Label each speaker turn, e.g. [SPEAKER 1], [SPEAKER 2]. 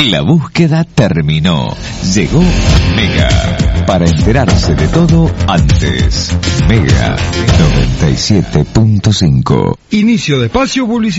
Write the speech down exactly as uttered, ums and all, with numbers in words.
[SPEAKER 1] La búsqueda terminó. Llegó Mega. Para enterarse de todo antes. Mega noventa y siete punto cinco.
[SPEAKER 2] Inicio de espacio publicitario.